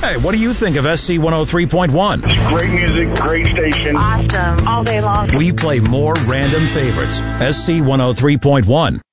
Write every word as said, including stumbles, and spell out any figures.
Hey, what do you think of S C one oh three point one? Great music, great station. Awesome. All day long. We play more random favorites. S C one oh three point one.